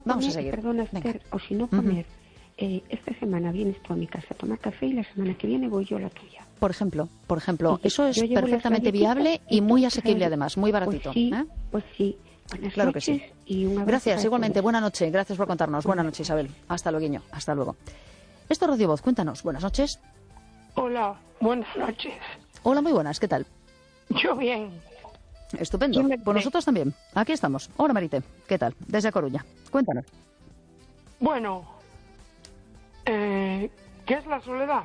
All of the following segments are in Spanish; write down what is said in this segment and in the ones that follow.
vamos a seguir. Perdona, Esther, o si no poner, esta semana vienes tú a mi casa a tomar café y la semana que viene voy yo a la tuya. Por ejemplo, Y eso es yo llevo perfectamente las galletitas viable y muy asequible además, muy baratito. Pues sí. Buenas Claro que noches sí. y un abrazo Gracias, para igualmente. todos. Buenas noches. Gracias por contarnos. Buenas noches, Isabel. Hasta luego. Hasta luego. Esto es Radio Voz. Cuéntanos. Buenas noches. Hola, buenas noches. Hola, muy buenas. ¿Qué tal? Yo bien. Estupendo. Pues nosotros también. Aquí estamos. Hola, Marite. ¿Qué tal? Desde A Coruña. Cuéntanos. Bueno, ¿qué es la soledad?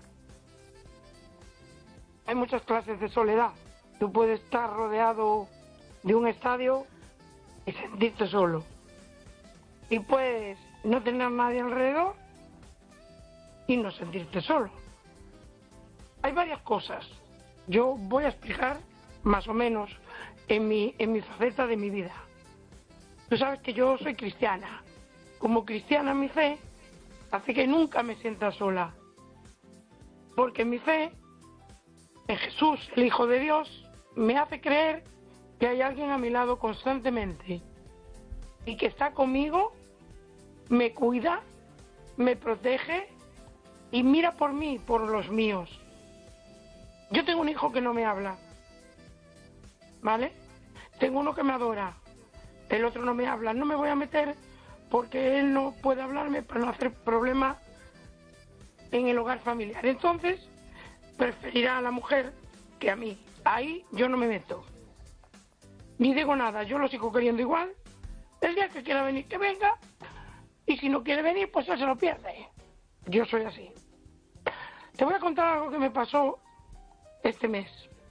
Hay muchas clases de soledad. Tú puedes estar rodeado de un estadio y sentirte solo. Y puedes no tener nadie alrededor y no sentirte solo. Hay varias cosas. Yo voy a explicar más o menos en mi faceta de mi vida. Tú sabes que yo soy cristiana. Como cristiana, mi fe hace que nunca me sienta sola. Porque mi fe en Jesús, el Hijo de Dios, me hace creer que hay alguien a mi lado constantemente y que está conmigo, me cuida, me protege y mira por mí, por los míos. Yo tengo un hijo que no me habla, ¿vale? Tengo uno que me adora, el otro no me habla. No me voy a meter porque él no puede hablarme para no hacer problemas en el hogar familiar. Entonces, preferirá a la mujer que a mí. Ahí yo no me meto. Ni digo nada, yo lo sigo queriendo igual. El día que quiera venir, que venga. Y si no quiere venir, pues él se lo pierde. Yo soy así. Te voy a contar algo que me pasó este mes.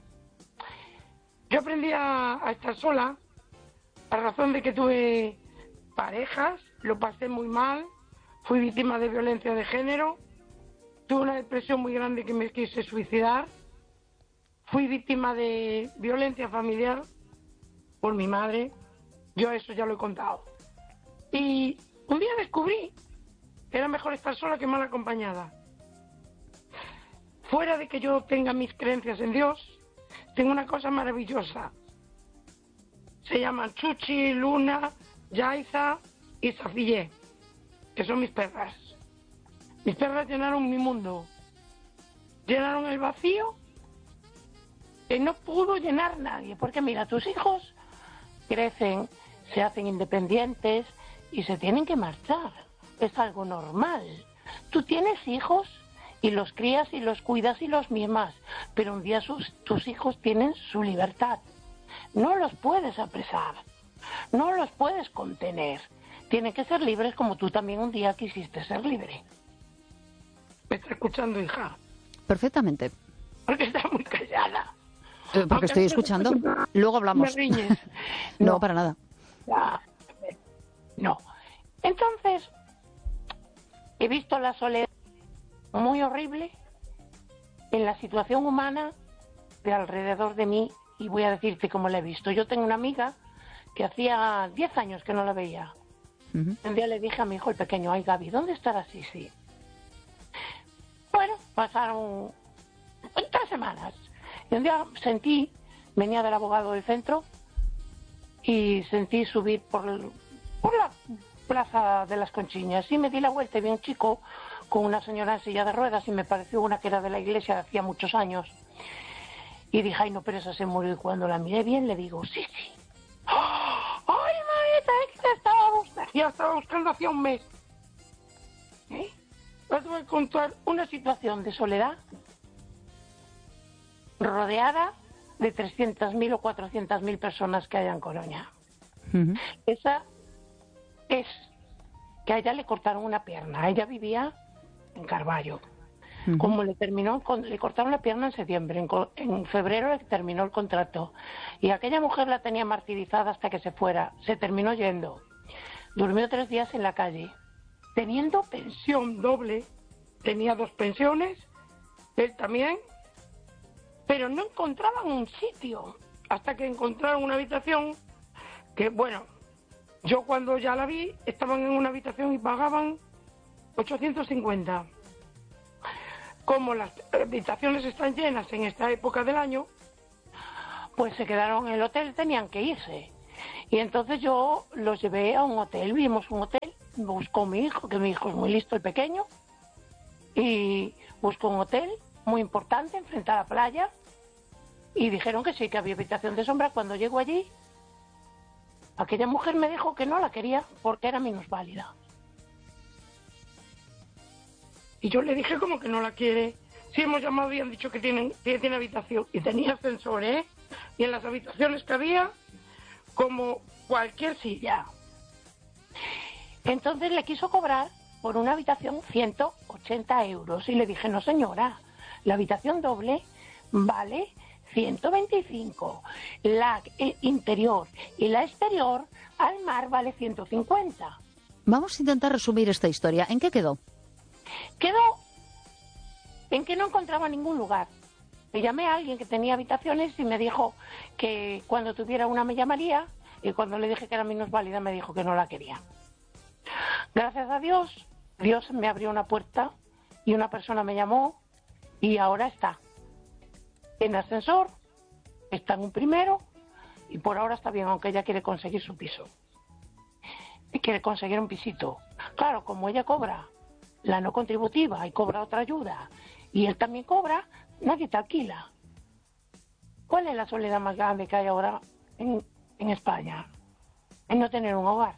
Yo aprendí a estar sola a razón de que tuve parejas, lo pasé muy mal, fui víctima de violencia de género, tuve una depresión muy grande que me quise suicidar, fui víctima de violencia familiar por mi madre, yo eso ya lo he contado. Y un día descubrí que era mejor estar sola que mal acompañada. Fuera de que yo tenga mis creencias en Dios, tengo una cosa maravillosa. Se llaman Chuchi, Luna, Yaiza y Safillé, que son mis perras. Mis perras llenaron mi mundo. Llenaron el vacío que no pudo llenar nadie. Porque mira, tus hijos crecen, se hacen independientes y se tienen que marchar. Es algo normal. Tú tienes hijos y los crías y los cuidas y los mimas, pero un día tus hijos tienen su libertad. No los puedes apresar, no los puedes contener. Tienen que ser libres como tú también un día quisiste ser libre. ¿Me está escuchando, hija? Perfectamente. Porque está muy callada. Porque estoy escuchando. Luego hablamos. ¿Me riñes? No, para nada. No. Entonces, he visto la soledad muy horrible en la situación humana de alrededor de mí y voy a decirte cómo la he visto. Yo tengo una amiga que hacía 10 años que no la veía. Un día le dije a mi hijo el pequeño, ay Gaby, ¿dónde estará Sisi? Bueno, pasaron 3 semanas. Y un día venía del abogado del centro y sentí subir por la plaza de las Conchiñas y me di la vuelta y vi un chico con una señora en silla de ruedas y me pareció una que era de la iglesia de hacía muchos años. Y dije, ay no, pero esa se murió. Y cuando la miré bien le digo, sí. ¡Ay, mamita, es que te estaba buscando! Ya estaba buscando hacía un mes. Os voy a contar una situación de soledad rodeada de 300.000 o 400.000 personas que hay en Coruña. Esa es que a ella le cortaron una pierna. Ella vivía en Carballo. Como le cortaron la pierna en septiembre, en febrero le terminó el contrato y aquella mujer la tenía martirizada hasta que se fuera. Se terminó yendo. Durmió 3 días en la calle, teniendo pensión doble. Tenía 2 pensiones, él también, pero no encontraban un sitio hasta que encontraron una habitación que, bueno, yo cuando ya la vi, estaban en una habitación y pagaban 850. Como las habitaciones están llenas en esta época del año, pues se quedaron en el hotel, tenían que irse. Y entonces yo los llevé a un hotel, vimos un hotel, buscó mi hijo, que mi hijo es muy listo, el pequeño, y buscó un hotel muy importante enfrente a la playa, y dijeron que sí, que había habitación de sombra. Cuando llego allí, aquella mujer me dijo que no la quería porque era minusválida. Y yo le dije como que no la quiere. Si hemos llamado y han dicho que tiene habitación. Y tenía ascensor, ¿eh? Y en las habitaciones que había, como cualquier silla. Entonces le quiso cobrar por una habitación 180 euros. Y le dije, no señora, la habitación doble vale 125. La interior y la exterior al mar vale 150. Vamos a intentar resumir esta historia. ¿En qué quedó? Quedó en que no encontraba ningún lugar. Le llamé a alguien que tenía habitaciones y me dijo que cuando tuviera una me llamaría, y cuando le dije que era minusválida me dijo que no la quería. Gracias a Dios, Dios me abrió una puerta y una persona me llamó y ahora está en ascensor, está en un primero y por ahora está bien, aunque ella quiere conseguir su piso. Y quiere conseguir un pisito. Claro, como ella cobra la no contributiva y cobra otra ayuda y él también cobra, nadie te alquila. ¿Cuál es la soledad más grande que hay ahora en España? En no tener un hogar.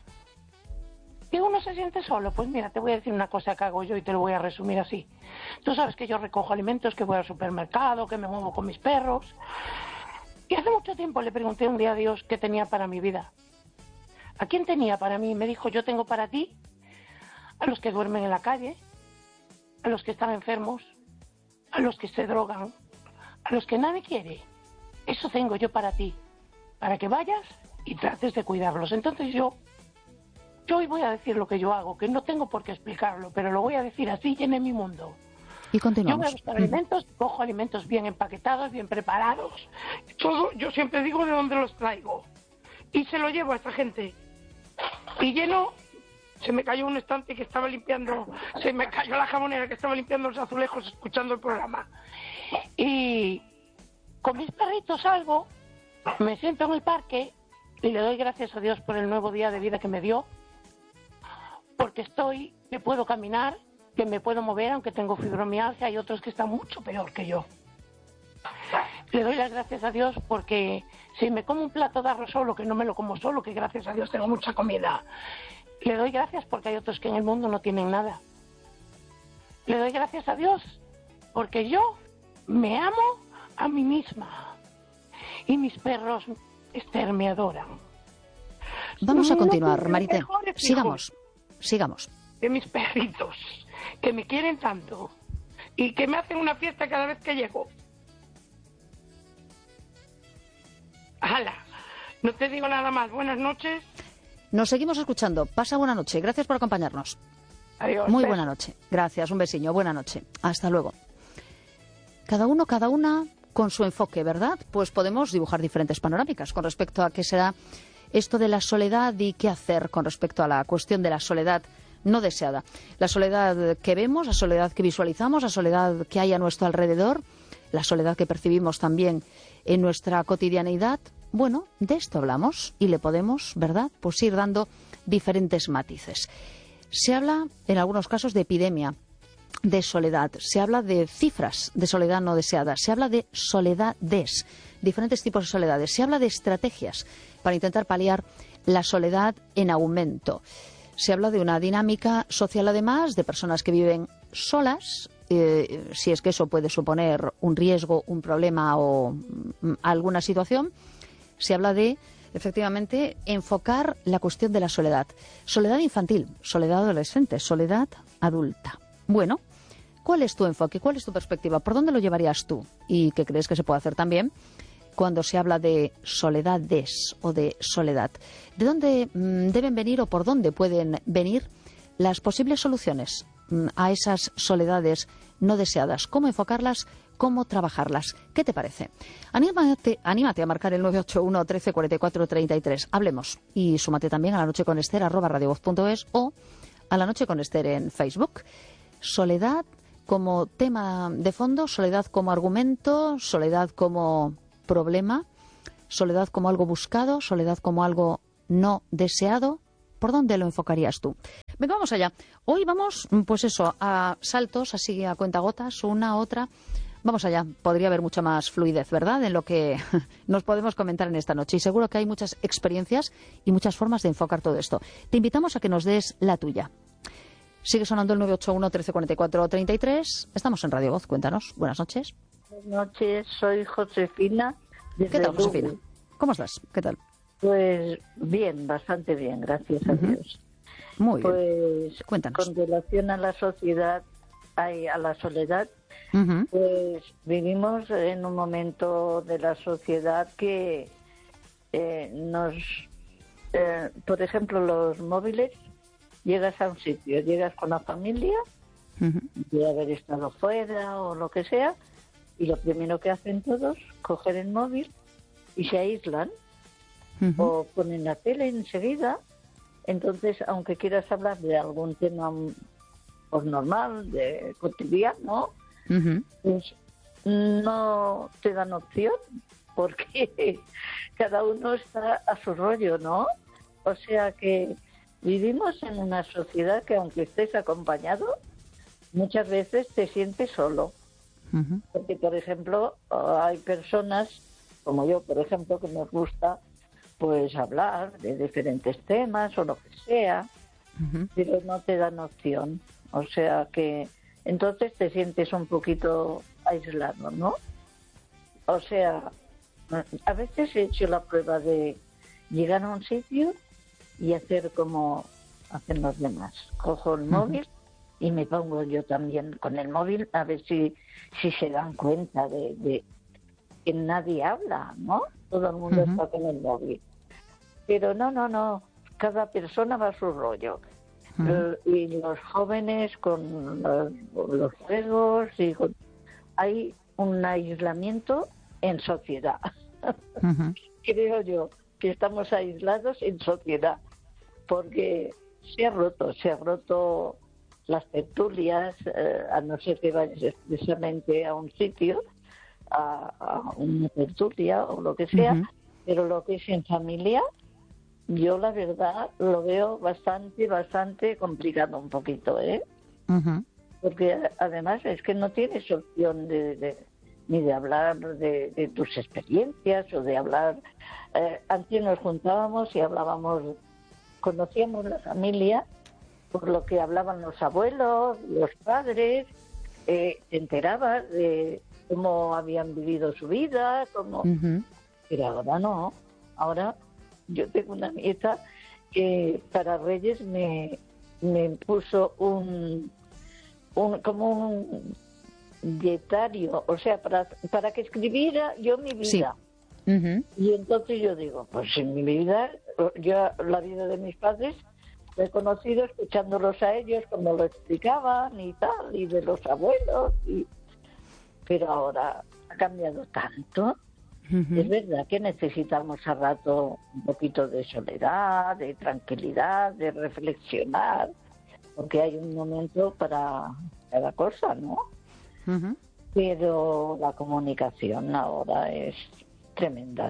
Y uno se siente solo. Pues mira, te voy a decir una cosa que hago yo y te lo voy a resumir así. Tú sabes que yo recojo alimentos, que voy al supermercado, que me muevo con mis perros. Y hace mucho tiempo le pregunté un día a Dios qué tenía para mi vida. ¿A quién tenía para mí? Me dijo, yo tengo para ti a los que duermen en la calle, a los que están enfermos, a los que se drogan, a los que nadie quiere. Eso tengo yo para ti, para que vayas y trates de cuidarlos. Entonces yo hoy voy a decir lo que yo hago, que no tengo por qué explicarlo, pero lo voy a decir así, llené mi mundo. Y continuamos. Yo voy a buscar alimentos, cojo alimentos bien empaquetados, bien preparados. Todo, yo siempre digo de dónde los traigo. Y se lo llevo a esta gente. Y lleno. Se me cayó un estante que estaba limpiando, se me cayó la jamonera que estaba limpiando los azulejos escuchando el programa. Y con mis perritos salgo, me siento en el parque y le doy gracias a Dios por el nuevo día de vida que me dio, porque que puedo caminar, que me puedo mover, aunque tengo fibromialgia, hay otros que están mucho peor que yo. Le doy las gracias a Dios porque si me como un plato de arroz solo, que no me lo como solo, que gracias a Dios tengo mucha comida, le doy gracias porque hay otros que en el mundo no tienen nada. Le doy gracias a Dios porque yo me amo a mí misma y mis perros, Esther, me adoran. Vamos a continuar, Marité. Sigamos. De mis perritos, que me quieren tanto y que me hacen una fiesta cada vez que llego. ¡Hala! No te digo nada más. Buenas noches. Nos seguimos escuchando. Pasa buena noche. Gracias por acompañarnos. Adiós. Muy buena noche. Gracias. Un besiño. Buena noche. Hasta luego. Cada uno, cada una con su enfoque, ¿verdad? Pues podemos dibujar diferentes panorámicas con respecto a qué será esto de la soledad y qué hacer con respecto a la cuestión de la soledad no deseada. La soledad que vemos, la soledad que visualizamos, la soledad que hay a nuestro alrededor, la soledad que percibimos también en nuestra cotidianeidad. Bueno, de esto hablamos y le podemos, ¿verdad?, pues ir dando diferentes matices. Se habla, en algunos casos, de epidemia de soledad. Se habla de cifras de soledad no deseada. Se habla de soledades, diferentes tipos de soledades. Se habla de estrategias para intentar paliar la soledad en aumento. Se habla de una dinámica social, además, de personas que viven solas, si es que eso puede suponer un riesgo, un problema o alguna situación. Se habla de, efectivamente, enfocar la cuestión de la soledad. Soledad infantil, soledad adolescente, soledad adulta. Bueno, ¿cuál es tu enfoque? ¿Cuál es tu perspectiva? ¿Por dónde lo llevarías tú? ¿Y qué crees que se puede hacer también cuando se habla de soledades o de soledad? ¿De dónde deben venir o por dónde pueden venir las posibles soluciones a esas soledades no deseadas? ¿Cómo enfocarlas? ¿Cómo trabajarlas? ¿Qué te parece? Anímate a marcar el 981 13 44 33. Hablemos. Y súmate también a La Noche con Esther @radiovoz.es o a La Noche con Esther en Facebook. Soledad como tema de fondo, soledad como argumento, soledad como problema, soledad como algo buscado, soledad como algo no deseado, ¿por dónde lo enfocarías tú? Venga, vamos allá. Hoy vamos, pues eso, a saltos, así a cuentagotas, una, otra. Vamos allá. Podría haber mucha más fluidez, ¿verdad?, en lo que nos podemos comentar en esta noche. Y seguro que hay muchas experiencias y muchas formas de enfocar todo esto. Te invitamos a que nos des la tuya. Sigue sonando el 981 1344 33. Estamos en Radio Voz. Cuéntanos. Buenas noches. Buenas noches, soy Josefina. ¿Qué tal, Josefina? ¿Cómo estás? ¿Qué tal? Pues bien, bastante bien, gracias a Dios. Muy bien. Pues cuéntanos. Con relación a la sociedad, a la soledad, pues vivimos en un momento de la sociedad que por ejemplo, los móviles, llegas a un sitio, llegas con la familia, de haber estado fuera o lo que sea, y lo primero que hacen todos, coger el móvil y se aíslan, o ponen la tele enseguida. Entonces, aunque quieras hablar de algún tema pues normal, de cotidiano, pues no te dan opción, porque cada uno está a su rollo, ¿no? O sea que vivimos en una sociedad que, aunque estés acompañado, muchas veces te sientes solo. Porque, por ejemplo, hay personas, como yo, por ejemplo, que nos gusta pues hablar de diferentes temas o lo que sea, pero no te dan opción. O sea que entonces te sientes un poquito aislado, ¿no? O sea, a veces he hecho la prueba de llegar a un sitio y hacer como hacen los demás. Cojo el móvil y me pongo yo también con el móvil a ver si se dan cuenta de que nadie habla, ¿no? Todo el mundo está con el móvil. Pero no, cada persona va a su rollo. Y los jóvenes con los juegos, hay un aislamiento en sociedad. Creo yo que estamos aislados en sociedad, porque se ha roto las tertulias, a no ser que vayas expresamente a un sitio, a una tertulia o lo que sea, pero lo que es en familia, yo la verdad lo veo bastante complicado un poquito, ¿eh? Porque además es que no tienes opción ni de hablar de tus experiencias o de hablar. Antes nos juntábamos y hablábamos, conocíamos la familia por lo que hablaban los abuelos, los padres, te enterabas de cómo habían vivido su vida, pero ahora no. Ahora yo tengo una nieta que para Reyes me puso un dietario, o sea, para que escribiera yo mi vida. Y entonces yo digo, pues en mi vida, yo la vida de mis padres la he conocido escuchándolos a ellos como lo explicaban y tal, y de los abuelos, pero ahora ha cambiado tanto. Es verdad que necesitamos a rato un poquito de soledad, de tranquilidad, de reflexionar, porque hay un momento para cada cosa, ¿no? Pero la comunicación ahora es tremenda.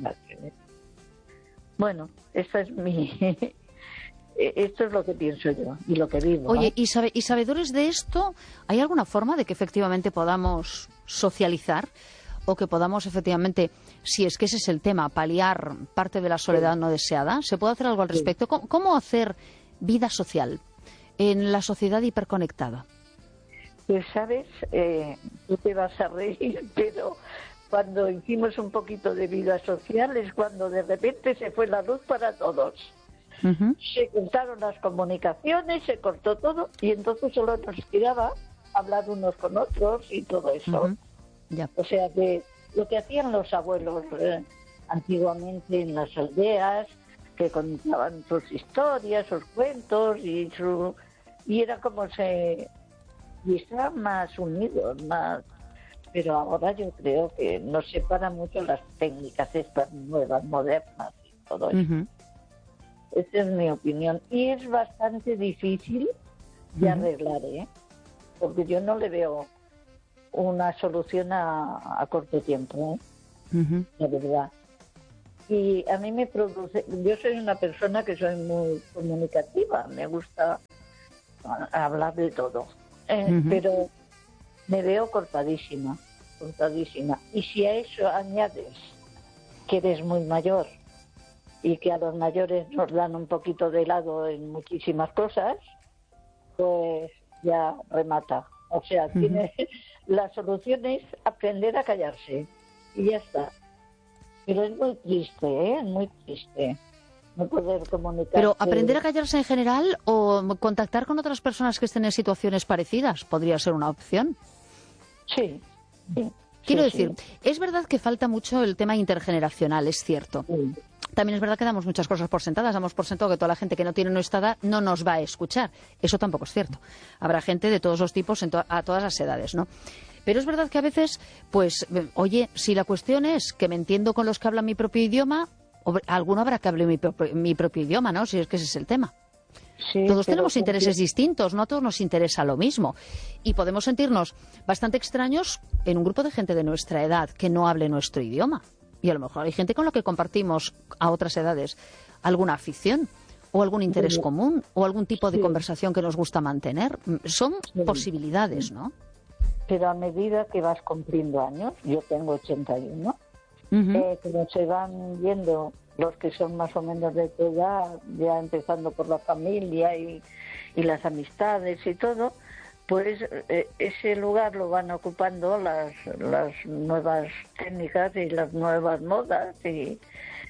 Bueno, esta es esto es lo que pienso yo y lo que vivo. Oye, ¿y sabedores de esto? ¿Hay alguna forma de que efectivamente podamos socializar o que podamos efectivamente, si es que ese es el tema, paliar parte de la soledad no deseada? ¿Se puede hacer algo al respecto? ¿Cómo hacer vida social en la sociedad hiperconectada? Pues sabes, tú te vas a reír, pero cuando hicimos un poquito de vida social es cuando de repente se fue la luz para todos. Se cortaron las comunicaciones, se cortó todo y entonces solo nos quedaba hablar unos con otros y todo eso. Ya. O sea que lo que hacían los abuelos antiguamente en las aldeas, que contaban sus historias, sus cuentos y era como y estaban más unidos, más. Pero ahora yo creo que nos separan mucho las técnicas estas nuevas, modernas y todo eso. Esa es mi opinión. Y es bastante difícil de arreglar, porque yo no le veo una solución a corto tiempo, la verdad. Y a mí me produce, yo soy una persona que soy muy comunicativa, me gusta hablar de todo, pero me veo cortadísima. Y si a eso añades que eres muy mayor y que a los mayores nos dan un poquito de lado en muchísimas cosas, pues ya remata. O sea, la solución es aprender a callarse y ya está. Pero es muy triste, muy triste no poder comunicar. Pero aprender a callarse en general o contactar con otras personas que estén en situaciones parecidas podría ser una opción. Sí. Quiero decir, es verdad que falta mucho el tema intergeneracional, es cierto. Sí. También es verdad que damos muchas cosas por sentadas. Damos por sentado que toda la gente que no tiene nuestra edad no nos va a escuchar. Eso tampoco es cierto. Habrá gente de todos los tipos a todas las edades, ¿no? Pero es verdad que a veces, pues, oye, si la cuestión es que me entiendo con los que hablan mi propio idioma, alguno habrá que hable mi propio idioma, ¿no? Si es que ese es el tema. Sí, todos tenemos intereses distintos, no a todos nos interesa lo mismo. Y podemos sentirnos bastante extraños en un grupo de gente de nuestra edad que no hable nuestro idioma. Y a lo mejor hay gente con la que compartimos a otras edades alguna afición o algún interés común o algún tipo de conversación que nos gusta mantener. Son posibilidades, ¿no? Pero a medida que vas cumpliendo años, yo tengo 81, como se van yendo los que son más o menos de tu edad, ya empezando por la familia y las amistades y todo, pues ese lugar lo van ocupando las nuevas técnicas y las nuevas modas y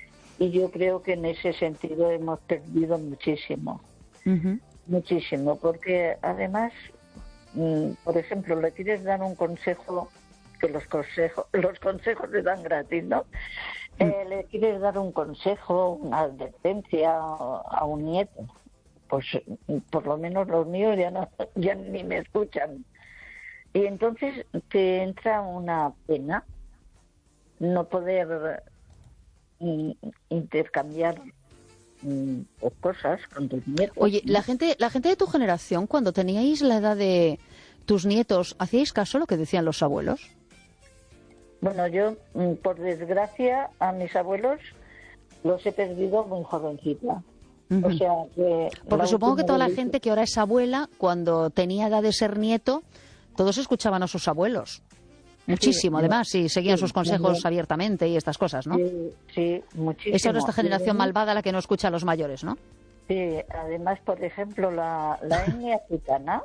yo creo que en ese sentido hemos perdido muchísimo, muchísimo, porque además, por ejemplo, le quieres dar un consejo, que los consejos se dan gratis, ¿no? Le quieres dar un consejo, una advertencia a un nieto, pues por lo menos los míos ya ni me escuchan. Y entonces te entra una pena no poder intercambiar cosas con tus nietos. Oye, la gente de tu generación, cuando teníais la edad de tus nietos, ¿hacíais caso a lo que decían los abuelos? Bueno, yo, por desgracia, a mis abuelos los he perdido muy jovencita. O sea, que porque supongo que toda la gente que ahora es abuela, cuando tenía edad de ser nieto, todos escuchaban a sus abuelos. Muchísimo, además, y seguían sus consejos abiertamente y estas cosas, ¿no? Sí, muchísimo. Es ahora esta generación malvada la que no escucha a los mayores, ¿no? Sí, además, por ejemplo, la etnia africana,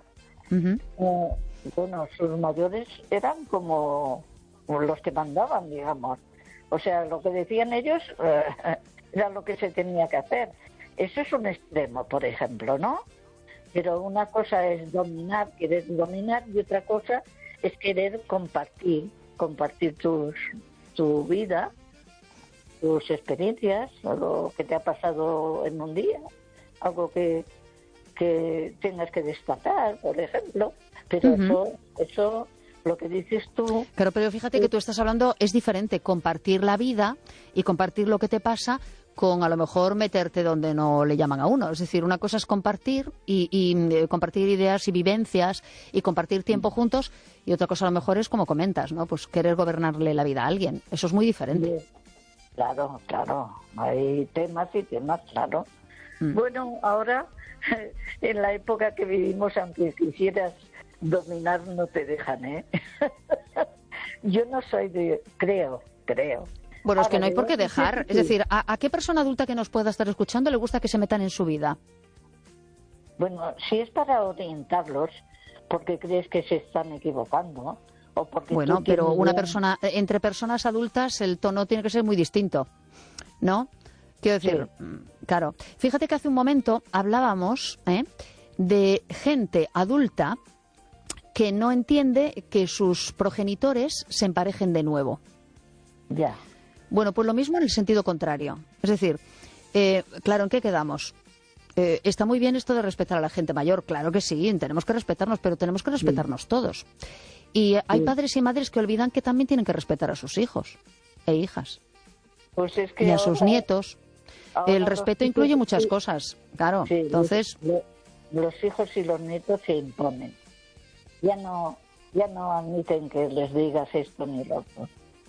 bueno, sus mayores eran como los que mandaban, digamos. O sea, lo que decían ellos era lo que se tenía que hacer. Eso es un extremo, por ejemplo, ¿no? Pero una cosa es querer dominar, y otra cosa es querer compartir tu vida, tus experiencias, o lo que te ha pasado en un día, algo que tengas que destacar, por ejemplo. Pero eso lo que dices tú... Claro, pero fíjate que tú estás hablando, es diferente compartir la vida y compartir lo que te pasa con a lo mejor meterte donde no le llaman a uno. Es decir, una cosa es compartir y compartir ideas y vivencias y compartir tiempo juntos, y otra cosa a lo mejor es, como comentas, ¿no? Pues querer gobernarle la vida a alguien. Eso es muy diferente. Claro. Hay temas y temas, claro. Bueno, ahora, en la época que vivimos, aunque quisieras dominar, no te dejan, ¿eh? Yo no soy creo. Bueno, es que no hay por qué dejar. Es decir, ¿a qué persona adulta que nos pueda estar escuchando le gusta que se metan en su vida? Bueno, si es para orientarlos, porque crees que se están equivocando, o porque... Bueno, pero entre personas adultas el tono tiene que ser muy distinto, ¿no? Quiero decir, claro. Fíjate que hace un momento hablábamos de gente adulta que no entiende que sus progenitores se emparejen de nuevo. Ya. Bueno, pues lo mismo en el sentido contrario. Es decir, claro, ¿en qué quedamos? Está muy bien esto de respetar a la gente mayor, claro que sí, tenemos que respetarnos, pero tenemos que respetarnos todos. Y hay padres y madres que olvidan que también tienen que respetar a sus hijos e hijas. Pues es que y a sus nietos. El respeto incluye muchas cosas, claro. Sí, entonces, los hijos y los nietos se imponen. Ya no admiten que les digas esto ni lo otro.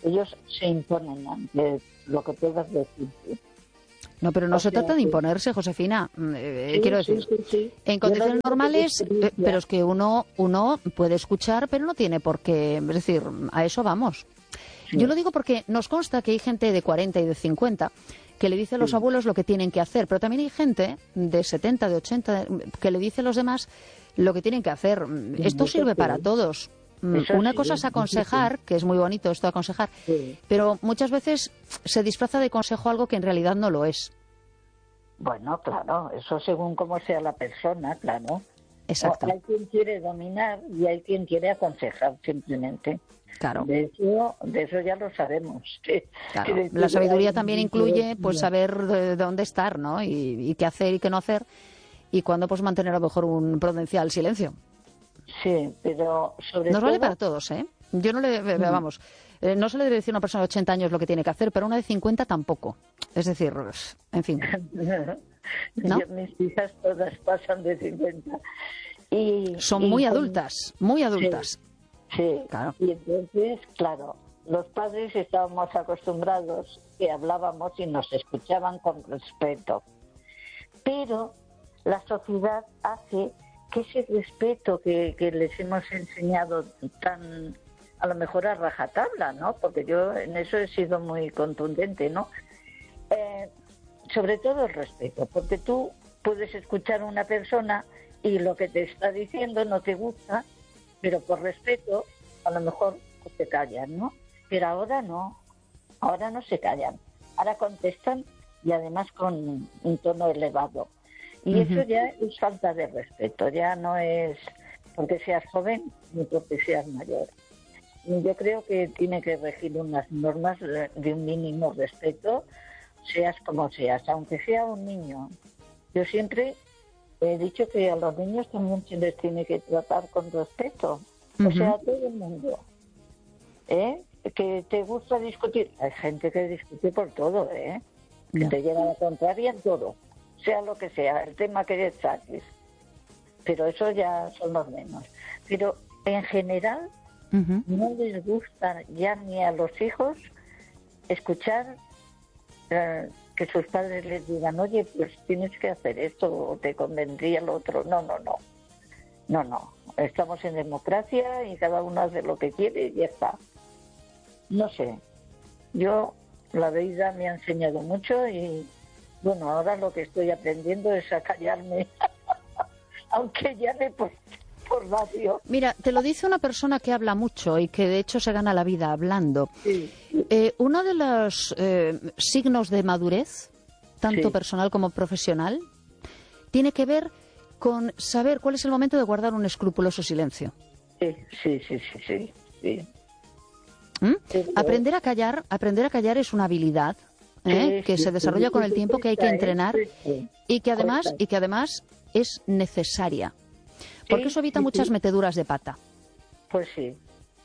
ellos se imponen ante lo que puedas decir. No, pero no se trata de imponerse, Josefina. Quiero decir, en condiciones normales, pero es que uno puede escuchar, pero no tiene por qué. Es decir, a eso vamos. Sí. Yo lo digo porque nos consta que hay gente de 40 y de 50 que le dice a los abuelos lo que tienen que hacer, pero también hay gente de 70, de 80 que le dice a los demás lo que tienen que hacer. Esto sirve para todos. Una cosa es aconsejar, que es muy bonito esto de aconsejar, pero muchas veces se disfraza de consejo algo que en realidad no lo es. Bueno, claro, eso según cómo sea la persona, claro. Exacto. Hay quien quiere dominar y hay quien quiere aconsejar, simplemente. Claro. De eso ya lo sabemos. Claro. La sabiduría también incluye pues saber de dónde estar, ¿no? Y qué hacer y qué no hacer, y cuándo pues mantener a lo mejor un prudencial silencio. Sí, pero sobre todo... Nos vale para todos, ¿eh? Yo no le... Vamos, no se le debe decir a una persona de 80 años lo que tiene que hacer, pero a una de 50 tampoco. Es decir, en fin. ¿No? Mis hijas todas pasan de 50. Son muy adultas, muy adultas. Sí, claro. Y entonces, claro, los padres estábamos acostumbrados que hablábamos y nos escuchaban con respeto. Pero la sociedad hace que ese respeto que les hemos enseñado tan, a lo mejor a rajatabla, ¿no? Porque yo en eso he sido muy contundente, ¿no? Sobre todo el respeto, porque tú puedes escuchar a una persona y lo que te está diciendo no te gusta, pero por respeto a lo mejor pues te callan, ¿no? Pero ahora no se callan, ahora contestan y además con un tono elevado. Y eso ya es falta de respeto, ya no es porque seas joven ni porque seas mayor. Yo creo que tiene que regir unas normas de un mínimo respeto, seas como seas, aunque sea un niño. Yo siempre he dicho que a los niños también se les tiene que tratar con respeto, o sea, a todo el mundo. Que te gusta discutir, hay gente que discute por todo, que te lleva a la contraria en todo. Sea lo que sea, el tema que saques. Pero eso ya son los menos. Pero en general no les gusta ya ni a los hijos escuchar que sus padres les digan, oye, pues tienes que hacer esto o te convendría lo otro. No. Estamos en democracia y cada uno hace lo que quiere y ya está. No sé. Yo, la vida me ha enseñado mucho y bueno, ahora lo que estoy aprendiendo es a callarme, aunque llame por radio. Mira, te lo dice una persona que habla mucho y que de hecho se gana la vida hablando. Sí. Uno de los signos de madurez, tanto personal como profesional, tiene que ver con saber cuál es el momento de guardar un escrupuloso silencio. Sí. Aprender a callar es una habilidad. Que se desarrolla con el tiempo, que hay que entrenar y que además es necesaria, porque eso evita muchas meteduras de pata. Pues sí,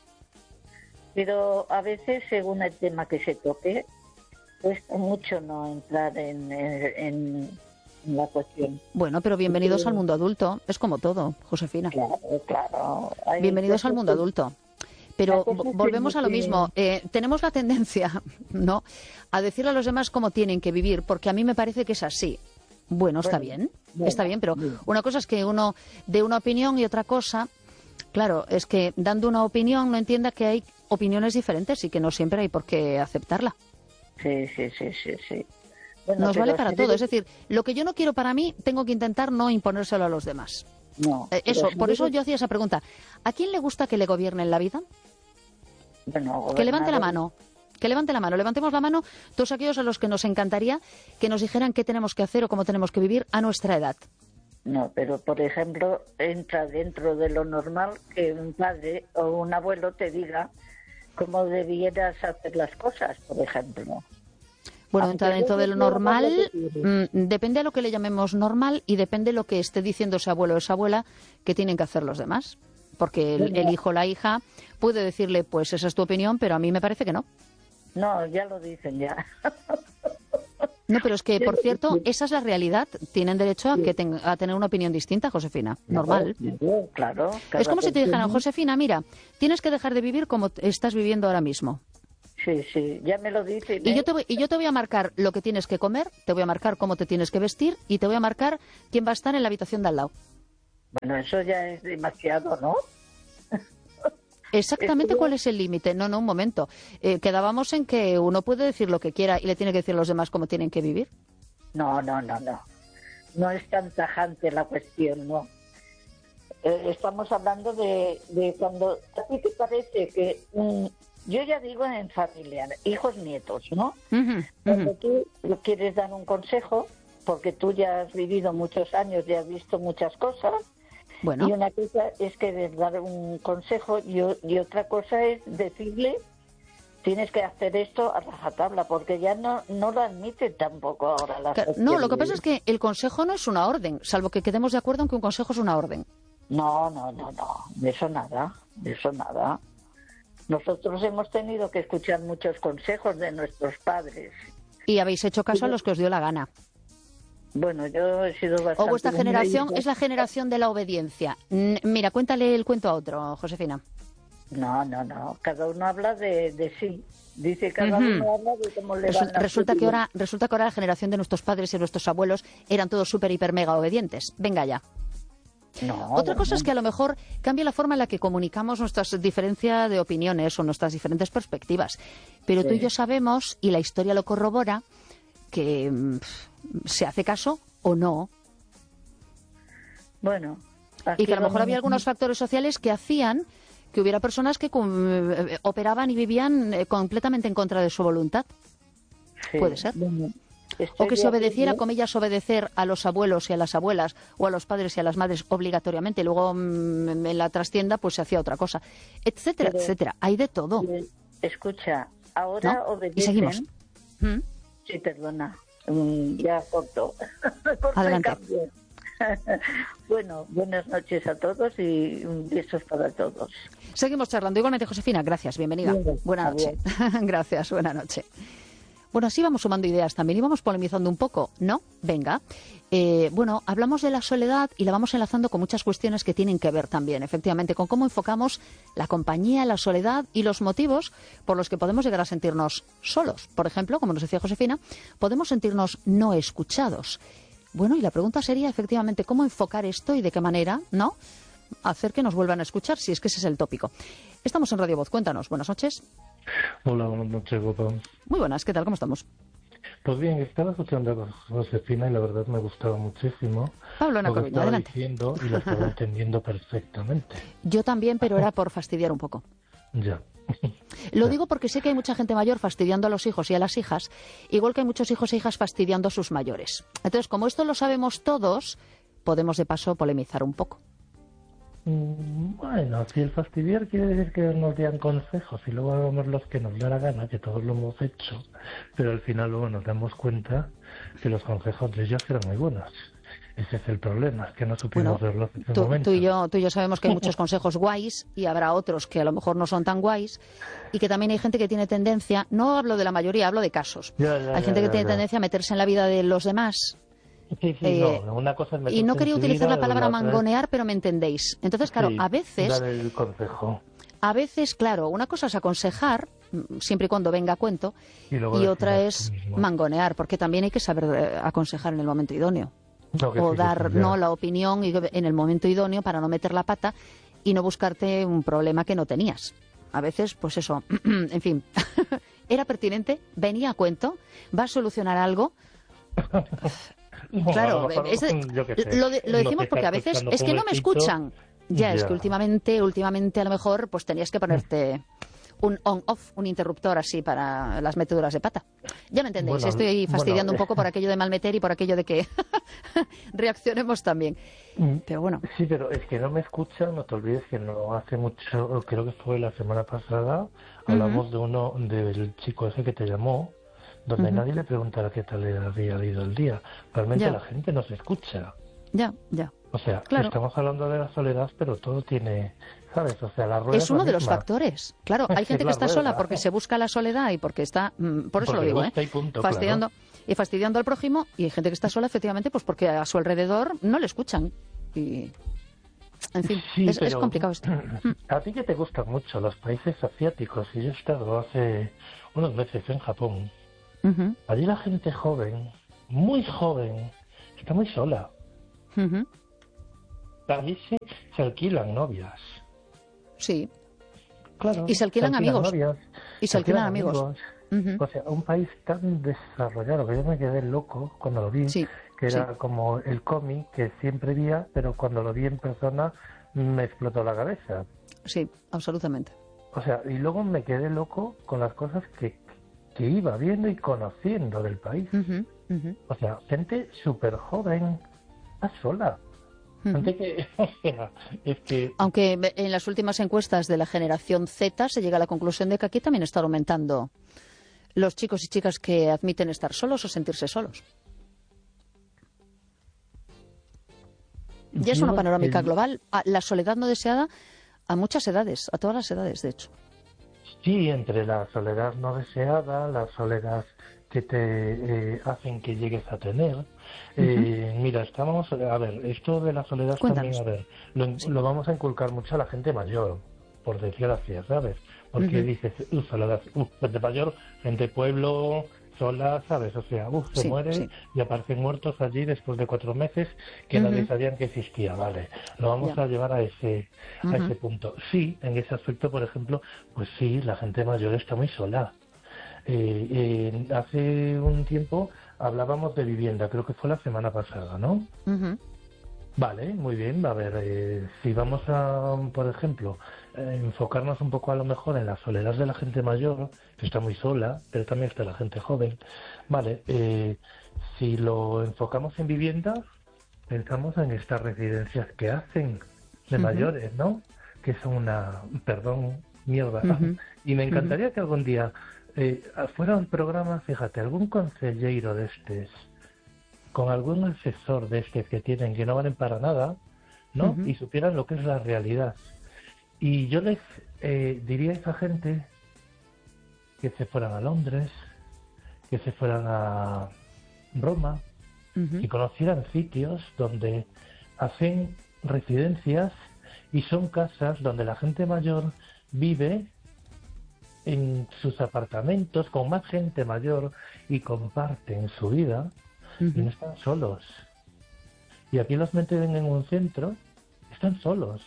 pero a veces según el tema que se toque cuesta mucho no entrar en la cuestión. Bueno, pero bienvenidos al mundo adulto, es como todo, Josefina. Claro. Bienvenidos al mundo adulto. Pero volvemos a lo mismo. Tenemos la tendencia, ¿no?, a decirle a los demás cómo tienen que vivir, porque a mí me parece que es así. Bueno, está bien, pero una cosa es que uno dé una opinión y otra cosa, claro, es que dando una opinión no entienda que hay opiniones diferentes y que no siempre hay por qué aceptarla. Sí. Bueno, nos vale para todo. Es decir, lo que yo no quiero para mí, tengo que intentar no imponérselo a los demás. Por eso yo hacía esa pregunta. ¿A quién le gusta que le gobiernen la vida? Bueno, que levante la mano. Levantemos la mano todos aquellos a los que nos encantaría que nos dijeran qué tenemos que hacer o cómo tenemos que vivir a nuestra edad. No, pero por ejemplo, entra dentro de lo normal que un padre o un abuelo te diga cómo debieras hacer las cosas, por ejemplo. Bueno, entra dentro de lo normal, depende de lo que le llamemos normal y depende de lo que esté diciendo ese abuelo o esa abuela que tienen que hacer los demás. Porque el hijo o la hija puede decirle, pues esa es tu opinión, pero a mí me parece que no. No, ya lo dicen ya. No, pero es que, por cierto, esa es la realidad. Tienen derecho a tener una opinión distinta, Josefina. Normal. Claro. Es como si te dijeran, Josefina, mira, tienes que dejar de vivir como estás viviendo ahora mismo. sí, ya me lo dice. Y yo te voy a marcar lo que tienes que comer, te voy a marcar cómo te tienes que vestir y te voy a marcar quién va a estar en la habitación de al lado. Bueno, eso ya es demasiado, ¿no? Exactamente cuál es el límite. No, un momento. Quedábamos en que uno puede decir lo que quiera y le tiene que decir a los demás cómo tienen que vivir. No. No es tan tajante la cuestión, ¿no? Estamos hablando de cuando a ti te parece que... yo ya digo en familia, hijos, nietos, ¿no? Cuando tú quieres dar un consejo, porque tú ya has vivido muchos años y has visto muchas cosas, bueno. Y una cosa es que dar un consejo y otra cosa es decirle, tienes que hacer esto a rajatabla, porque ya no lo admiten tampoco ahora la sociedad. No, lo que pasa es que el consejo no es una orden, salvo que quedemos de acuerdo en que un consejo es una orden. No, de eso nada. Nosotros hemos tenido que escuchar muchos consejos de nuestros padres. Y habéis hecho caso a los que os dio la gana. Bueno, yo he sido bastante... O vuestra generación es la generación de la obediencia. Mira, cuéntale el cuento a otro, Josefina. No. Cada uno habla de sí. Dice cada uno habla de cómo le van las resulta que cosas. ahora la generación de nuestros padres y nuestros abuelos eran todos súper, hiper, mega obedientes. Venga ya. Otra cosa es que a lo mejor cambia la forma en la que comunicamos nuestras diferencias de opiniones o nuestras diferentes perspectivas. Pero tú y yo sabemos, y la historia lo corrobora, que se hace caso o no. Bueno. Y que a lo mejor había algunos factores sociales que hacían que hubiera personas que operaban y vivían completamente en contra de su voluntad. Sí. Puede ser. Bueno, o que se obedeciera, comillas, obedecer a los abuelos y a las abuelas o a los padres y a las madres obligatoriamente. Y luego en la trastienda pues se hacía otra cosa, etcétera, etcétera. Hay de todo. Escucha, ahora obedecen... Y seguimos. Sí, perdona. Ya corto. Adelante. Bueno, buenas noches a todos y besos para todos. Seguimos charlando. Igualmente, Josefina, gracias, bienvenida. Buenas noches. Gracias, buena noche. Bueno, así vamos sumando ideas también y vamos polemizando un poco, ¿no? Venga. Bueno, hablamos de la soledad y la vamos enlazando con muchas cuestiones que tienen que ver también, efectivamente, con cómo enfocamos la compañía, la soledad y los motivos por los que podemos llegar a sentirnos solos. Por ejemplo, como nos decía Josefina, podemos sentirnos no escuchados. Bueno, y la pregunta sería, efectivamente, ¿cómo enfocar esto y de qué manera, no? Hacer que nos vuelvan a escuchar, si es que ese es el tópico. Estamos en Radio Voz, cuéntanos. Buenas noches. Hola, buenas noches, Bopa. Muy buenas, ¿qué tal? ¿Cómo estamos? Pues bien, estaba escuchando a Josefina y la verdad me gustaba muchísimo. Pablo lo que Nacoviño, estaba adelante. diciendo y lo estaba entendiendo perfectamente. Yo también, pero era por fastidiar un poco. Ya. Lo digo porque sé que hay mucha gente mayor fastidiando a los hijos y a las hijas, igual que hay muchos hijos e hijas fastidiando a sus mayores. Entonces, como esto lo sabemos todos, podemos de paso polemizar un poco. Bueno, si el fastidiar quiere decir que nos den consejos y luego hagamos los que nos da la gana, que todos lo hemos hecho, pero al final luego nos damos cuenta que los consejos de ellos eran muy buenos. Ese es el problema, es que no supimos verlos en ese momento. Tú y yo sabemos que hay muchos consejos guays y habrá otros que a lo mejor no son tan guays y que también hay gente que tiene tendencia, no hablo de la mayoría, hablo de casos. Hay gente que tiene tendencia a meterse en la vida de los demás. Sí, no, una cosa es y no quería utilizar la palabra mangonear, pero me entendéis. Entonces, claro, sí, a veces... dar el consejo. A veces, claro, una cosa es aconsejar, siempre y cuando venga a cuento, y otra es mangonear, porque también hay que saber aconsejar en el momento idóneo. O dar la opinión en el momento idóneo para no meter la pata y no buscarte un problema que no tenías. A veces, pues eso, en fin, era pertinente, venía a cuento, va a solucionar algo... Claro, lo decimos porque a veces es que no me escuchan. Ya, es que últimamente a lo mejor pues tenías que ponerte un on-off, un interruptor así para las meteduras de pata. Ya me entendéis, estoy fastidiando un poco por aquello de malmeter y por aquello de que reaccionemos también. Pero bueno. Sí, pero es que no me escuchan, no te olvides que no hace mucho, creo que fue la semana pasada, hablamos del chico ese que te llamó, donde nadie le preguntara qué tal le había ido el día. Realmente la gente no se escucha. Ya. O sea, estamos hablando de la soledad, pero todo tiene, ¿sabes? O sea, la rueda es uno de los factores. Claro, hay gente que está sola porque se busca la soledad y porque está, por eso lo digo, fastidiando, claro. Y fastidiando al prójimo, y hay gente que está sola efectivamente pues porque a su alrededor no le escuchan. Y En fin, Sí, es complicado esto. A ti que te gustan mucho los países asiáticos, y yo he estado hace unos meses en Japón, allí la gente joven, muy joven, está muy sola. Allí se alquilan novias. Sí. Claro. Y se alquilan amigos. Novias, y se alquilan amigos. O sea, un país tan desarrollado que yo me quedé loco cuando lo vi, que era como el cómic que siempre veía, pero cuando lo vi en persona me explotó la cabeza. Sí, absolutamente. O sea, y luego me quedé loco con las cosas que iba viendo y conociendo del país. O sea, gente súper joven, está sola. Gente que, o sea, es que... Aunque en las últimas encuestas de la generación Z se llega a la conclusión de que aquí también están aumentando los chicos y chicas que admiten estar solos o sentirse solos. Ya es una panorámica global. La soledad no deseada a muchas edades, a todas las edades, de hecho. Sí, entre la soledad no deseada, la soledad que te hacen que llegues a tener. Mira, a ver, esto de la soledad Cuéntanos. también, a ver, lo vamos a inculcar mucho a la gente mayor, por decir así, ¿sabes? Porque dices, soledad, gente mayor, gente pueblo, sola, ¿sabes? O sea, se muere y aparecen muertos allí después de 4 meses que nadie sabían que existía, ¿vale? Lo vamos a llevar a ese punto. Sí, en ese aspecto, por ejemplo, pues sí, la gente mayor está muy sola. Hace un tiempo hablábamos de vivienda, creo que fue la semana pasada, ¿no? Vale, muy bien. A ver, si vamos a, por ejemplo, enfocarnos un poco a lo mejor en la soledad de la gente mayor, que está muy sola, pero también está la gente joven. Vale, si lo enfocamos en vivienda, pensamos en estas residencias que hacen de mayores, ¿no? Que son una, perdón, mierda. Y me encantaría que algún día fuera un programa, fíjate, algún consejero de estos, con algún asesor de estos que tienen, que no valen para nada, ¿no? Y supieran lo que es la realidad. Y yo les diría a esa gente que se fueran a Londres, que se fueran a Roma, que conocieran sitios donde hacen residencias y son casas donde la gente mayor vive en sus apartamentos con más gente mayor y comparten su vida y no están solos. Y aquí los meten en un centro, están solos.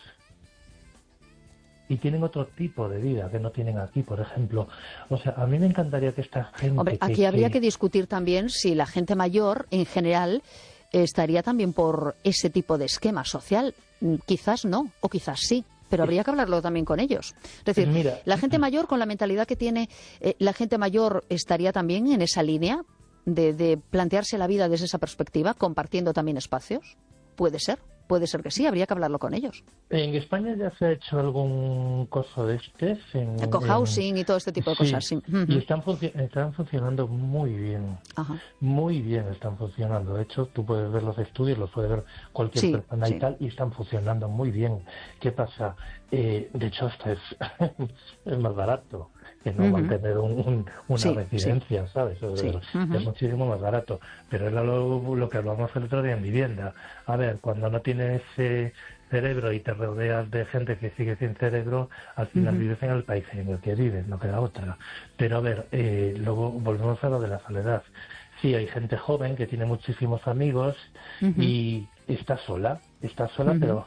Y tienen otro tipo de vida que no tienen aquí, por ejemplo. O sea, a mí me encantaría que esta gente... Hombre, aquí habría que discutir también si la gente mayor, en general, estaría también por ese tipo de esquema social. Quizás no, o quizás sí. Pero habría que hablarlo también con ellos. Es decir, mira, la gente mayor, con la mentalidad que tiene, la gente mayor estaría también en esa línea de plantearse la vida desde esa perspectiva, compartiendo también espacios. Puede ser que sí, habría que hablarlo con ellos. En España ya se ha hecho algún coso de estos. Cohousing y todo este tipo de cosas, sí. Y están funcionando muy bien. Muy bien están funcionando. De hecho, tú puedes ver los estudios, los puede ver cualquier persona y tal, y están funcionando muy bien. ¿Qué pasa? De hecho, hasta es más barato que no mantener una residencia, ¿sabes? Es muchísimo más barato. Pero era lo que hablábamos el otro día en vivienda. A ver, cuando no tienes cerebro y te rodeas de gente que sigue sin cerebro, al final vives en el país en el que vives, no queda otra. Pero a ver, luego volvemos a lo de la soledad. Sí, hay gente joven que tiene muchísimos amigos y está sola, pero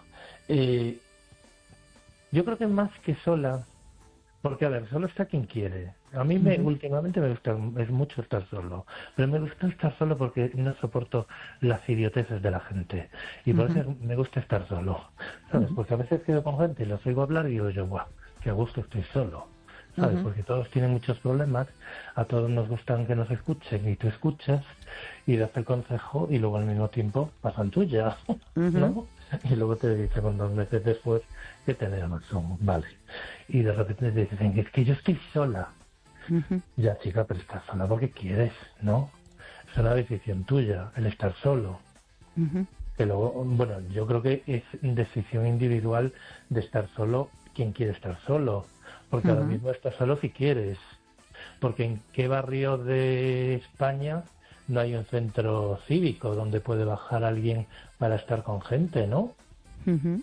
yo creo que más que sola, porque a ver, solo está quien quiere. A mí últimamente me gusta mucho estar solo, pero me gusta estar solo porque no soporto las idioteces de la gente y por eso me gusta estar solo, ¿sabes? Porque a veces quedo con gente y los oigo hablar y digo yo, guau, qué a gusto estoy solo, ¿sabes? Porque todos tienen muchos problemas, a todos nos gustan que nos escuchen y tú escuchas y das el consejo y luego al mismo tiempo pasan tuya, ¿no? Y luego te dicen 2 meses después que tenés razón, vale. Y de repente te dicen, es que yo estoy sola. Ya, chica, pero estás sola porque quieres, ¿no? Es una decisión tuya, el estar solo. Que luego, bueno, yo creo que es decisión individual de estar solo quien quiere estar solo. Porque ahora mismo estás solo si quieres. Porque en qué barrio de España no hay un centro cívico donde puede bajar alguien para estar con gente, ¿no?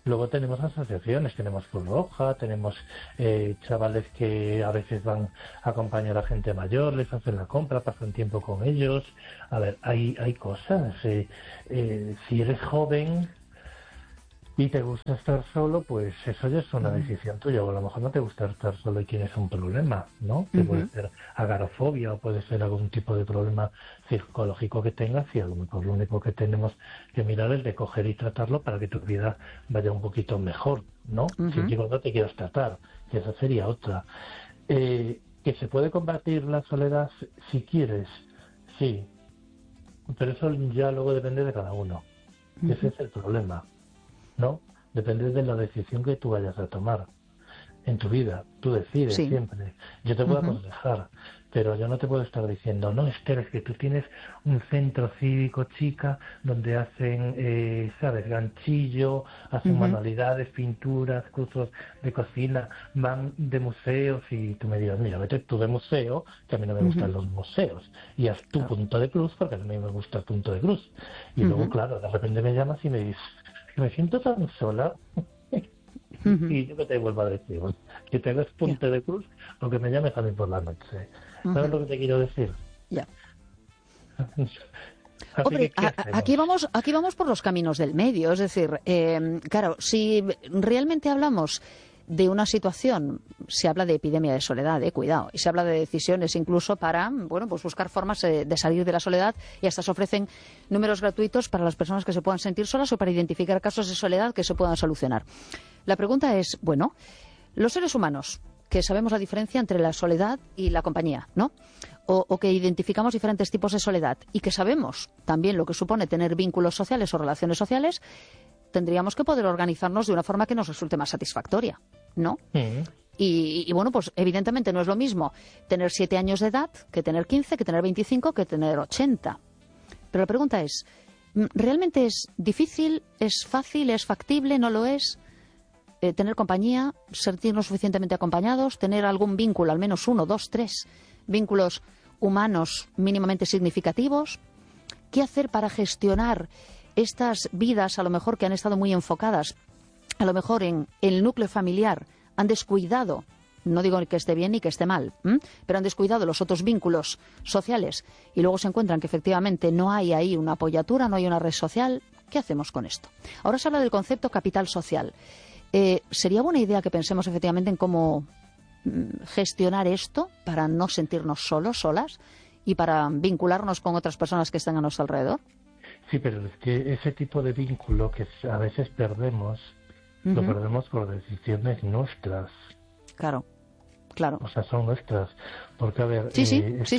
Luego tenemos asociaciones, tenemos Cruz Roja, tenemos chavales que a veces van a acompañar a gente mayor, les hacen la compra, pasan tiempo con ellos. A ver, hay cosas. Si eres joven y te gusta estar solo, pues eso ya es una decisión tuya. O a lo mejor no te gusta estar solo y tienes un problema, ¿no? Que puede ser agorafobia o puede ser algún tipo de problema psicológico que tengas, y a lo mejor lo único que tenemos que mirar es de coger y tratarlo para que tu vida vaya un poquito mejor, ¿no? Siempre y cuando te quieras tratar, que esa sería otra. Que se puede combatir la soledad si quieres, sí, pero eso ya luego depende de cada uno. Ese es el problema, ¿no? Depende de la decisión que tú vayas a tomar en tu vida. Tú decides siempre. Yo te puedo aconsejar, pero yo no te puedo estar diciendo, no, Esther, es que tú tienes un centro cívico, chica, donde hacen, ¿sabes?, ganchillo, hacen manualidades, pinturas, cursos de cocina, van de museos, y tú me digas, mira, vete tú de museo, que a mí no me gustan los museos, y haz tu punto de cruz, porque a mí me gusta el punto de cruz. Y luego, claro, de repente me llamas y me dices, me siento tan sola. Y yo que te vuelvo a decir, que te hagas punto de cruz o que me llames a mí por la noche. ¿Sabes lo que te quiero decir? Ya. Hombre, aquí vamos por los caminos del medio. Es decir, claro, si realmente hablamos de una situación, se habla de epidemia de soledad, cuidado, y se habla de decisiones incluso para, bueno, pues buscar formas de salir de la soledad, y hasta se ofrecen números gratuitos para las personas que se puedan sentir solas o para identificar casos de soledad que se puedan solucionar. La pregunta es, bueno, los seres humanos, que sabemos la diferencia entre la soledad y la compañía, ¿no? O que identificamos diferentes tipos de soledad y que sabemos también lo que supone tener vínculos sociales o relaciones sociales, tendríamos que poder organizarnos de una forma que nos resulte más satisfactoria, ¿no? Y bueno, pues evidentemente no es lo mismo tener 7 años de edad que tener 15, que tener 25, que tener 80. Pero la pregunta es, ¿realmente es difícil, es fácil, es factible, no lo es? Tener compañía, sentirnos suficientemente acompañados, tener algún vínculo, al menos 1, 2, 3 vínculos humanos mínimamente significativos. ¿Qué hacer para gestionar estas vidas, a lo mejor que han estado muy enfocadas, a lo mejor en el núcleo familiar, han descuidado, no digo que esté bien ni que esté mal, pero han descuidado los otros vínculos sociales y luego se encuentran que efectivamente no hay ahí una apoyatura, no hay una red social? ¿Qué hacemos con esto? Ahora se habla del concepto capital social. ¿Sería buena idea que pensemos efectivamente en cómo gestionar esto para no sentirnos solos, solas, y para vincularnos con otras personas que están a nuestro alrededor? Sí, pero es que ese tipo de vínculo que a veces perdemos, lo perdemos por decisiones nuestras. Claro. O sea, son nuestras. Porque, a ver... Sí.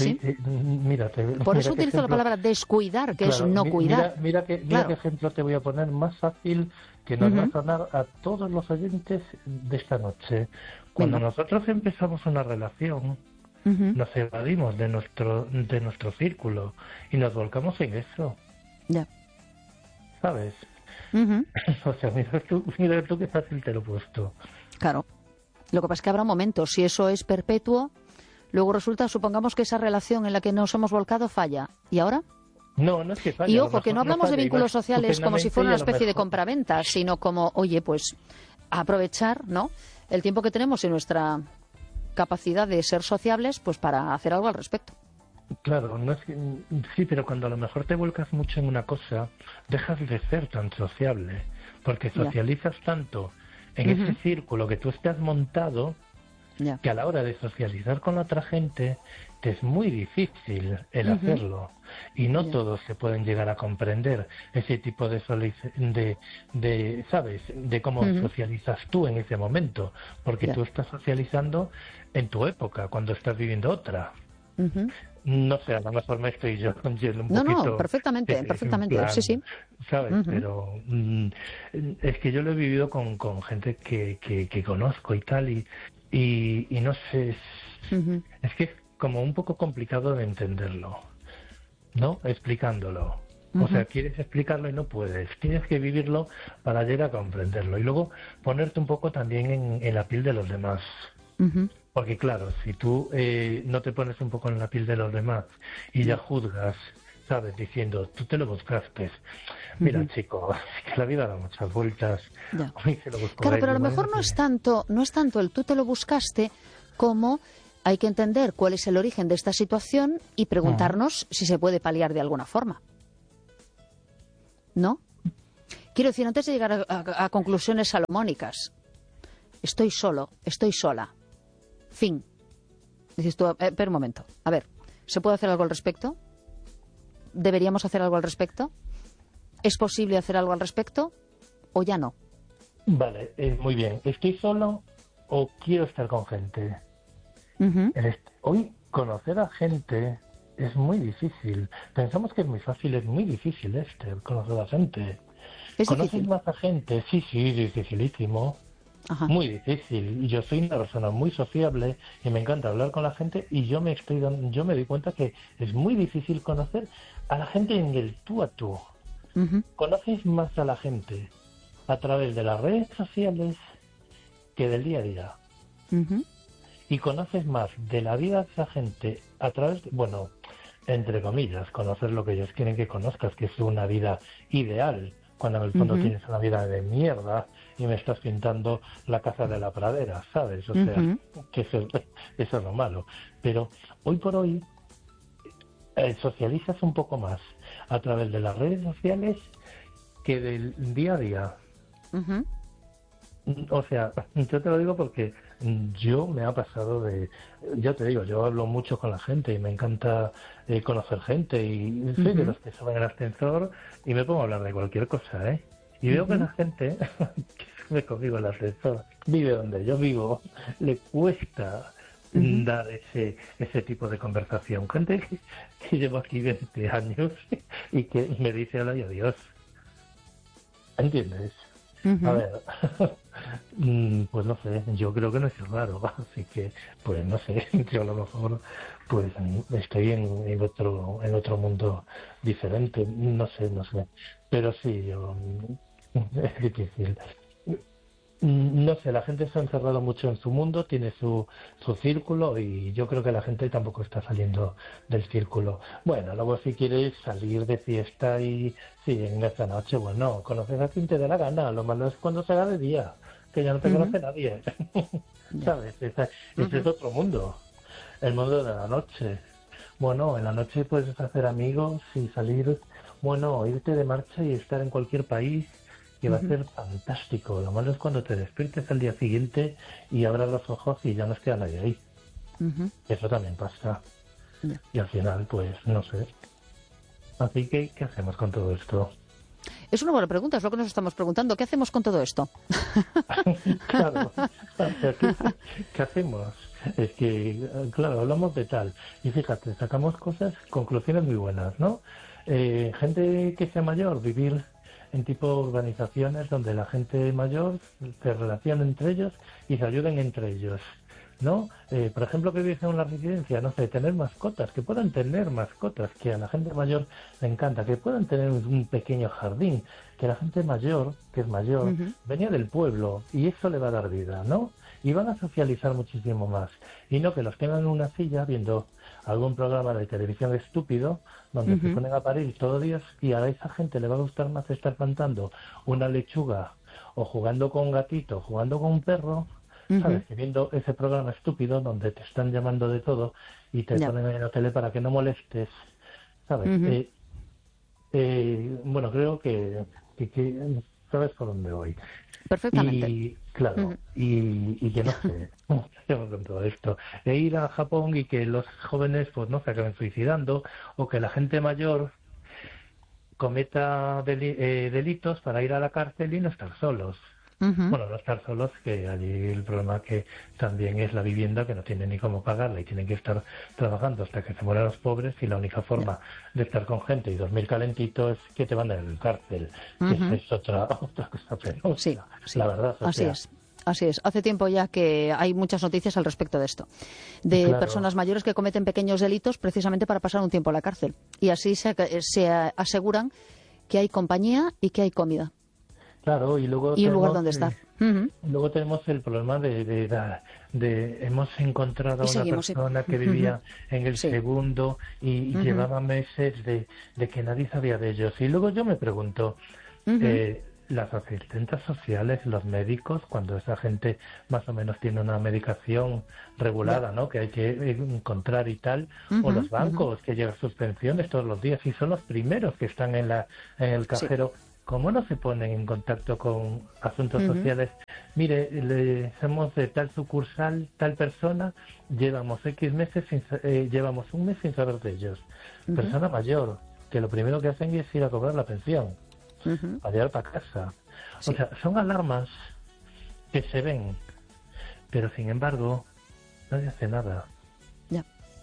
Mira, por eso utilizo la palabra descuidar, que es no cuidar. Mira qué ejemplo te voy a poner más fácil que nos va a sonar a todos los oyentes de esta noche. Cuando nosotros empezamos una relación, nos evadimos de nuestro círculo y nos volcamos en eso. Ya. ¿Sabes? O sea, mira tú qué fácil te lo he puesto. Claro. Lo que pasa es que habrá momentos, si eso es perpetuo, luego resulta, supongamos que esa relación en la que nos hemos volcado falla. ¿Y ahora? No es que falla. Y ojo, que no hablamos de vínculos sociales como si fuera una especie de compraventa, sino como, oye, pues aprovechar, ¿no?, el tiempo que tenemos y nuestra capacidad de ser sociables, pues para hacer algo al respecto. Claro, no es que, sí, pero cuando a lo mejor te vuelcas mucho en una cosa, dejas de ser tan sociable, porque socializas tanto en ese círculo que tú estás montado, que a la hora de socializar con la otra gente te es muy difícil el hacerlo, y no todos se pueden llegar a comprender ese tipo de ¿sabes?, de cómo socializas tú en ese momento, porque tú estás socializando en tu época, cuando estás viviendo otra. No sé, a lo mejor me estoy yo un poquito... No, perfectamente, plan, sí. ¿Sabes? Pero es que yo lo he vivido con gente que conozco y tal, y no sé, es que es como un poco complicado de entenderlo, ¿no? Explicándolo. O sea, quieres explicarlo y no puedes. Tienes que vivirlo para llegar a comprenderlo. Y luego ponerte un poco también en la piel de los demás. Porque claro, si tú no te pones un poco en la piel de los demás y ya juzgas ¿sabes? Diciendo, tú te lo buscaste. Mira, chico, que la vida da muchas vueltas. Hoy se lo buscó Claro, él, pero a lo igual mejor que- no es tanto el tú te lo buscaste como hay que entender cuál es el origen de esta situación y preguntarnos si se puede paliar de alguna forma. ¿No? Quiero decir, antes de llegar a conclusiones salomónicas, estoy solo, estoy sola. Fin. Dices tú, espera un momento. A ver, ¿se puede hacer algo al respecto? ¿Deberíamos hacer algo al respecto? ¿Es posible hacer algo al respecto? ¿O ya no? Vale, muy bien. ¿Estoy solo o quiero estar con gente? Hoy conocer a gente es muy difícil. Pensamos que es muy fácil, es muy difícil conocer a gente. ¿Es ¿Conoces difícil? más a gente? Sí, es dificilísimo. Ajá. Muy difícil. Y yo soy una persona muy sociable y me encanta hablar con la gente y yo me doy cuenta que es muy difícil conocer a la gente en el tú a tú. Conoces más a la gente a través de las redes sociales que del día a día. Y conoces más de la vida de esa gente a través de, bueno, entre comillas, conocer lo que ellos quieren que conozcas, que es una vida ideal, cuando en el fondo tienes una vida de mierda y me estás pintando la casa de la pradera, ¿sabes? O sea, que eso es lo malo. Pero hoy por hoy socializas un poco más a través de las redes sociales que del día a día. O sea, yo te lo digo porque yo me ha pasado yo te digo, yo hablo mucho con la gente y me encanta conocer gente y soy de los que suben el ascensor y me pongo a hablar de cualquier cosa, ¿eh? Y veo que la gente que sube conmigo el ascensor, vive donde yo vivo, le cuesta dar ese tipo de conversación. Gente que llevo aquí 20 años y que me dice hola y adiós. ¿Entiendes? A ver, pues no sé, yo creo que no es raro, así que, pues no sé, yo a lo mejor pues estoy en otro mundo diferente, no sé, pero sí, es difícil. No sé, la gente se ha encerrado mucho en su mundo, tiene su círculo y yo creo que la gente tampoco está saliendo del círculo. Bueno, luego si quieres salir de fiesta y sí, en esta noche, bueno, conoces a quien te dé la gana, lo malo es cuando se haga de día, que ya no te conoce nadie, ¿sabes? Ese es otro mundo, el mundo de la noche. Bueno, en la noche puedes hacer amigos y salir, bueno, irte de marcha y estar en cualquier país, que va a ser fantástico. Lo malo es cuando te despiertes al día siguiente y abras los ojos y ya no queda nadie ahí. Eso también pasa. Y al final, pues, no sé. Así que, ¿qué hacemos con todo esto? Es una buena pregunta, es lo que nos estamos preguntando. ¿Qué hacemos con todo esto? Claro. O sea, ¿qué hacemos? Es que, claro, hablamos de tal. Y fíjate, sacamos conclusiones muy buenas, ¿no? Gente que sea mayor, vivir en tipo urbanizaciones donde la gente mayor se relaciona entre ellos y se ayuden entre ellos, ¿no? Por ejemplo, que vives en una residencia, no sé, tener mascotas, que puedan tener mascotas, que a la gente mayor le encanta, que puedan tener un pequeño jardín, que la gente mayor, que es mayor, venía del pueblo y eso le va a dar vida, ¿no? Y van a socializar muchísimo más. Y no que los tengan en una silla viendo algún programa de televisión estúpido donde se ponen a parir todo Dios y a esa gente le va a gustar más estar plantando una lechuga o jugando con un gatito, jugando con un perro, ¿sabes? Que viendo ese programa estúpido donde te están llamando de todo y te ponen en la tele para que no molestes, ¿sabes? Bueno, creo que sabes por dónde voy. Perfectamente. Y claro, y que no sé, con todo esto, e ir a Japón y que los jóvenes pues no se acaben suicidando o que la gente mayor cometa delitos para ir a la cárcel y no estar solos. Bueno, no estar solos, que allí el problema que también es la vivienda, que no tienen ni cómo pagarla y tienen que estar trabajando hasta que se mueran los pobres y la única forma de estar con gente y dormir calentito es que te mandan a la cárcel, que es otra cosa penosa, Sí, la verdad. Así es. Hace tiempo ya que hay muchas noticias al respecto de esto. De personas mayores que cometen pequeños delitos precisamente para pasar un tiempo en la cárcel. Y así se aseguran que hay compañía y que hay comida. Claro, y luego un lugar donde estar. Luego tenemos el problema de hemos encontrado a una persona que vivía en el segundo y llevaba meses de que nadie sabía de ellos. Y luego yo me pregunto, las asistentes sociales, los médicos, cuando esa gente más o menos tiene una medicación regulada, ¿no?, que hay que encontrar y tal, o los bancos que llegan sus pensiones todos los días y son los primeros que están en el cajero. ¿Cómo no se ponen en contacto con asuntos sociales? Mire, somos de tal sucursal, tal persona, llevamos X meses, llevamos un mes sin saber de ellos. Persona mayor, que lo primero que hacen es ir a cobrar la pensión, a llevar para casa. O sea, son alarmas que se ven, pero sin embargo, nadie hace nada. Ya.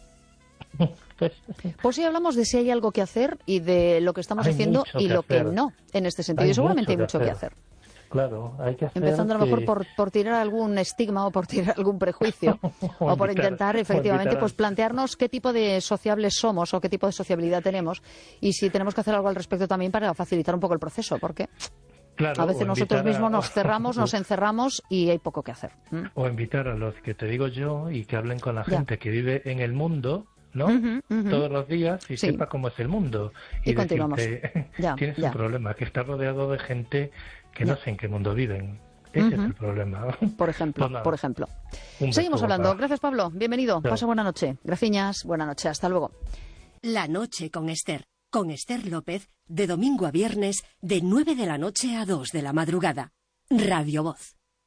Pues sí, hablamos de si hay algo que hacer y de lo que estamos haciendo y lo que no, en este sentido. Y seguramente hay mucho que hacer. Claro, hay que hacer. Empezando a lo mejor por tirar algún estigma o por tirar algún prejuicio o por intentar efectivamente pues plantearnos qué tipo de sociables somos o qué tipo de sociabilidad tenemos y si tenemos que hacer algo al respecto también para facilitar un poco el proceso, porque a veces nosotros mismos nos cerramos, nos encerramos y hay poco que hacer. O invitar a los que te digo yo y que hablen con la gente que vive en el mundo, ¿no? Todos los días y sepa cómo es el mundo. Y continuamos. Tienes un problema, que estás rodeado de gente que no sé en qué mundo viven. Ese es el problema. Por ejemplo. Seguimos hablando. Gracias, Pablo. Bienvenido. Pasa buena noche. Graciñas. Buena noche. Hasta luego. La noche con Esther López, de domingo a viernes, de 9 de la noche a 2 de la madrugada. Radio Voz.